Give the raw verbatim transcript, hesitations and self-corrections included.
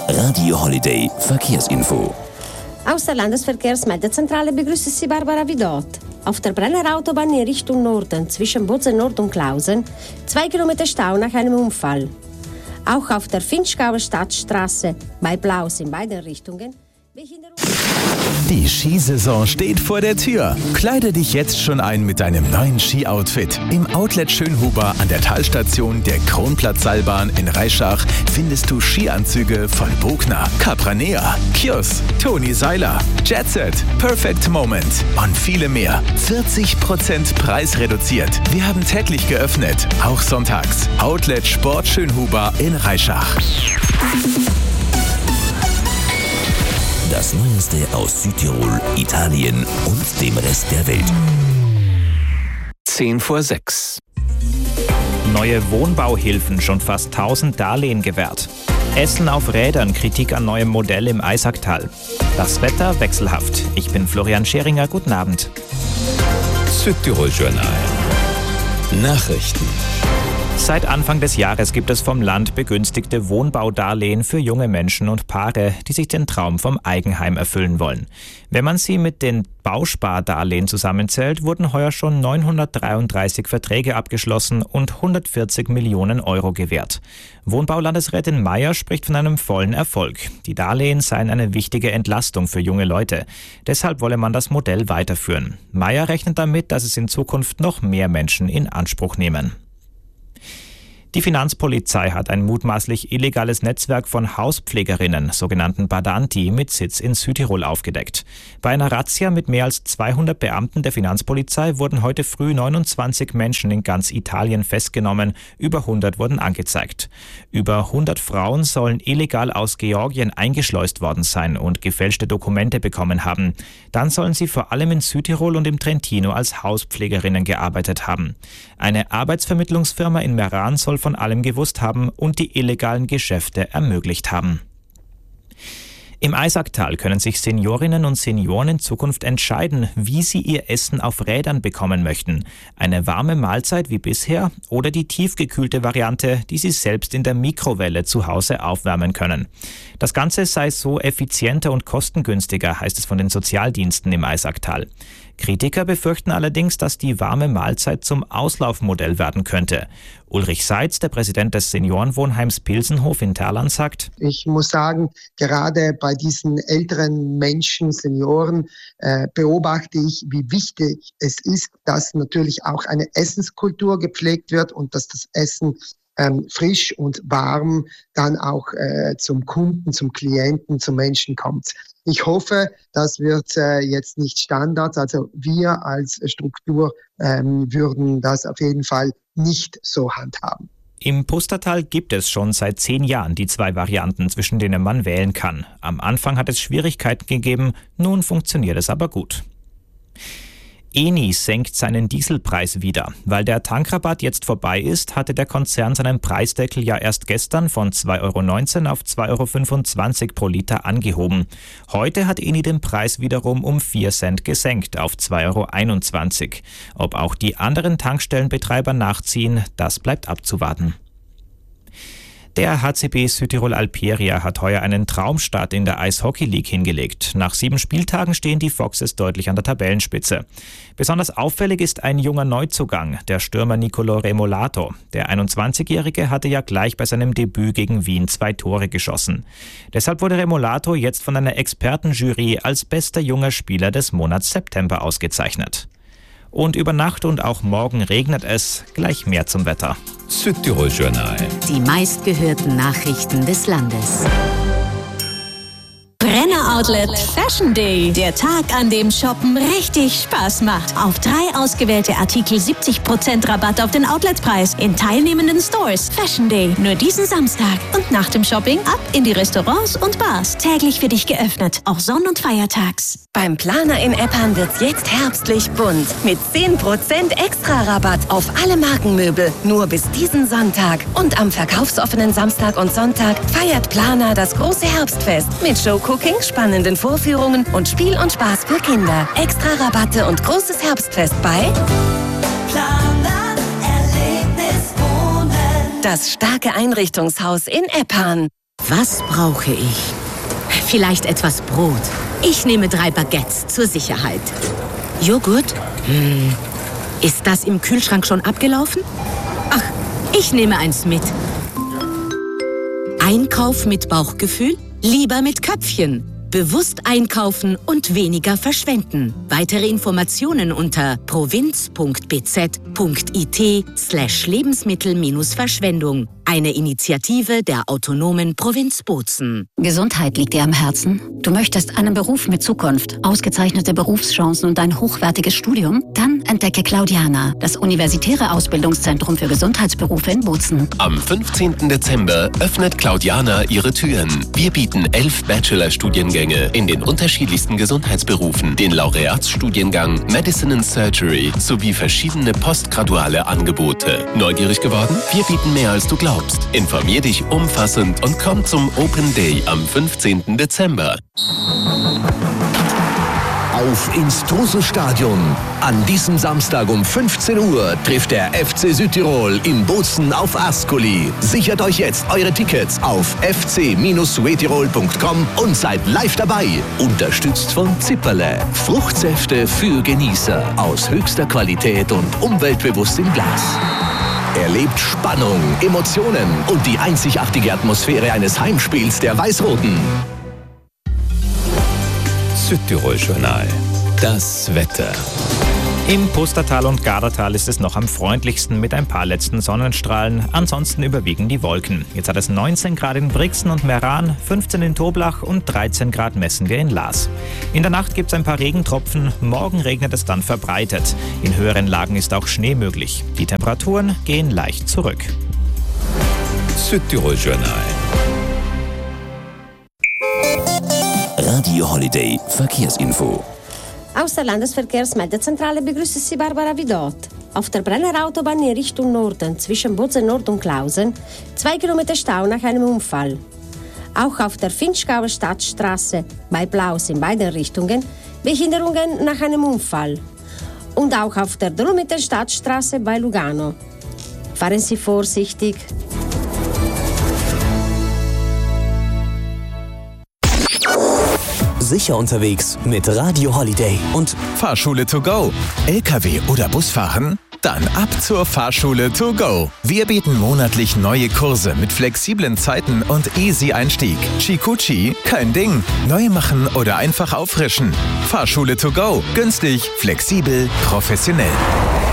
Radio Holiday Verkehrsinfo. Aus der Landesverkehrsmeldezentrale begrüßt Sie Barbara Vidot. Auf der Brenner Autobahn in Richtung Norden zwischen Bozen Nord und Klausen zwei Kilometer Stau nach einem Unfall. Auch auf der Finchgauer Stadtstraße bei Blaus in beiden Richtungen Behinderung. Die Skisaison steht vor der Tür. Kleide dich jetzt schon ein mit deinem neuen Ski-Outfit. Im Outlet Schönhuber an der Talstation der Kronplatz-Seilbahn in Reischach findest du Skianzüge von Bogner, Capranea, Kjos, Toni Seiler, Jetset, Perfect Moment und viele mehr. vierzig Prozent preisreduziert. Wir haben täglich geöffnet, auch sonntags. Outlet Sport Schönhuber in Reischach. Das Neueste aus Südtirol, Italien und dem Rest der Welt. zehn vor sechs. Neue Wohnbauhilfen, schon fast tausend Darlehen gewährt. Essen auf Rädern, Kritik an neuem Modell im Eisacktal. Das Wetter wechselhaft. Ich bin Florian Scheringer, guten Abend. Südtirol Journal. Nachrichten. Seit Anfang des Jahres gibt es vom Land begünstigte Wohnbaudarlehen für junge Menschen und Paare, die sich den Traum vom Eigenheim erfüllen wollen. Wenn man sie mit den Bauspardarlehen zusammenzählt, wurden heuer schon neunhundertdreiunddreißig Verträge abgeschlossen und hundertvierzig Millionen Euro gewährt. Wohnbaulandesrätin Meier spricht von einem vollen Erfolg. Die Darlehen seien eine wichtige Entlastung für junge Leute. Deshalb wolle man das Modell weiterführen. Meier rechnet damit, dass es in Zukunft noch mehr Menschen in Anspruch nehmen. Die Finanzpolizei hat ein mutmaßlich illegales Netzwerk von Hauspflegerinnen, sogenannten Badanti, mit Sitz in Südtirol aufgedeckt. Bei einer Razzia mit mehr als zweihundert Beamten der Finanzpolizei wurden heute früh neunundzwanzig Menschen in ganz Italien festgenommen, über hundert wurden angezeigt. Über hundert Frauen sollen illegal aus Georgien eingeschleust worden sein und gefälschte Dokumente bekommen haben. Dann sollen sie vor allem in Südtirol und im Trentino als Hauspflegerinnen gearbeitet haben. Eine Arbeitsvermittlungsfirma in Meran soll von allem gewusst haben und die illegalen Geschäfte ermöglicht haben. Im Eisacktal können sich Seniorinnen und Senioren in Zukunft entscheiden, wie sie ihr Essen auf Rädern bekommen möchten. Eine warme Mahlzeit wie bisher oder die tiefgekühlte Variante, die sie selbst in der Mikrowelle zu Hause aufwärmen können. Das Ganze sei so effizienter und kostengünstiger, heißt es von den Sozialdiensten im Eisacktal. Kritiker befürchten allerdings, dass die warme Mahlzeit zum Auslaufmodell werden könnte. Ulrich Seitz, der Präsident des Seniorenwohnheims Pilsenhof in Terlan, sagt: Ich muss sagen, gerade bei diesen älteren Menschen, Senioren, äh, beobachte ich, wie wichtig es ist, dass natürlich auch eine Essenskultur gepflegt wird und dass das Essen ähm, frisch und warm dann auch äh, zum Kunden, zum Klienten, zum Menschen kommt. Ich hoffe, das wird äh, jetzt nicht Standard. Also wir als Struktur ähm, würden das auf jeden Fall nicht so handhaben. Im Pustertal gibt es schon seit zehn Jahren die zwei Varianten, zwischen denen man wählen kann. Am Anfang hat es Schwierigkeiten gegeben, nun funktioniert es aber gut. Eni senkt seinen Dieselpreis wieder. Weil der Tankrabatt jetzt vorbei ist, hatte der Konzern seinen Preisdeckel ja erst gestern von zwei Euro neunzehn auf zwei Euro fünfundzwanzig pro Liter angehoben. Heute hat Eni den Preis wiederum um vier Cent gesenkt auf zwei Euro einundzwanzig. Ob auch die anderen Tankstellenbetreiber nachziehen, das bleibt abzuwarten. Der H C B Südtirol Alperia hat heuer einen Traumstart in der Eishockey League hingelegt. Nach sieben Spieltagen stehen die Foxes deutlich an der Tabellenspitze. Besonders auffällig ist ein junger Neuzugang, der Stürmer Nicolo Remolato. Der einundzwanzigjährige hatte ja gleich bei seinem Debüt gegen Wien zwei Tore geschossen. Deshalb wurde Remolato jetzt von einer Expertenjury als bester junger Spieler des Monats September ausgezeichnet. Und über Nacht und auch morgen regnet es. Gleich mehr zum Wetter. Südtirol Journal. Die meistgehörten Nachrichten des Landes. Brenner Outlet Fashion Day. Der Tag, an dem Shoppen richtig Spaß macht. Auf drei ausgewählte Artikel siebzig Prozent Rabatt auf den Outletpreis in teilnehmenden Stores. Fashion Day. Nur diesen Samstag. Und nach dem Shopping ab in die Restaurants und Bars. Täglich für dich geöffnet. Auch sonn- und feiertags. Beim Planer in Eppan wird's jetzt herbstlich bunt. Mit zehn Prozent extra Rabatt auf alle Markenmöbel. Nur bis diesen Sonntag. Und am verkaufsoffenen Samstag und Sonntag feiert Planer das große Herbstfest. Mit Showcooking, spannenden Vorführungen und Spiel und Spaß für Kinder. Extra Rabatte und großes Herbstfest bei Planer Erlebnis Wohnen. Das starke Einrichtungshaus in Eppan. Was brauche ich? Vielleicht etwas Brot. Ich nehme drei Baguettes zur Sicherheit. Joghurt? Hm. Ist das im Kühlschrank schon abgelaufen? Ach, ich nehme eins mit. Einkauf mit Bauchgefühl? Lieber mit Köpfchen. Bewusst einkaufen und weniger verschwenden. Weitere Informationen unter provinz.bz.it slash Lebensmittel-Verschwendung. Eine Initiative der autonomen Provinz Bozen. Gesundheit liegt dir am Herzen? Du möchtest einen Beruf mit Zukunft, ausgezeichnete Berufschancen und ein hochwertiges Studium? Dann entdecke Claudiana, das universitäre Ausbildungszentrum für Gesundheitsberufe in Bozen. Am fünfzehnten Dezember öffnet Claudiana ihre Türen. Wir bieten elf Bachelor-Studiengänge in den unterschiedlichsten Gesundheitsberufen, den Laureatsstudiengang Medicine and Surgery sowie verschiedene postgraduale Angebote. Neugierig geworden? Wir bieten mehr, als du glaubst. Informier dich umfassend und komm zum Open Day am fünfzehnten Dezember. Auf ins Trose-Stadion. An diesem Samstag um fünfzehn Uhr trifft der F C Südtirol in Bozen auf Ascoli. Sichert euch jetzt eure Tickets auf f c Südtirol punkt com und seid live dabei. Unterstützt von Zipperle. Fruchtsäfte für Genießer aus höchster Qualität und umweltbewusst im Glas. Erlebt Spannung, Emotionen und die einzigartige Atmosphäre eines Heimspiels der Weiß-Roten. Südtirol-Journal. Das Wetter. Im Pustertal und Gardatal ist es noch am freundlichsten mit ein paar letzten Sonnenstrahlen. Ansonsten überwiegen die Wolken. Jetzt hat es neunzehn Grad in Brixen und Meran, fünfzehn in Toblach und dreizehn Grad messen wir in Laas. In der Nacht gibt es ein paar Regentropfen. Morgen regnet es dann verbreitet. In höheren Lagen ist auch Schnee möglich. Die Temperaturen gehen leicht zurück. Südtirol-Journal. Radio Holiday Verkehrsinfo. Aus der Landesverkehrsmeldezentrale begrüßt Sie Barbara Vidot. Auf der Brenner Autobahn in Richtung Norden zwischen Bozen Nord und Klausen zwei Kilometer Stau nach einem Unfall. Auch auf der Finchgauer Stadtstraße bei Blaus in beiden Richtungen Behinderungen nach einem Unfall. Und auch auf der Dolomiten Stadtstraße bei Lugano. Fahren Sie vorsichtig. Sicher unterwegs mit Radio Holiday und Fahrschule to go. L K W oder Busfahren? Dann ab zur Fahrschule to go. Wir bieten monatlich neue Kurse mit flexiblen Zeiten und easy Einstieg. Chikuchi, kein Ding. Neu machen oder einfach auffrischen. Fahrschule to go. Günstig, flexibel, professionell.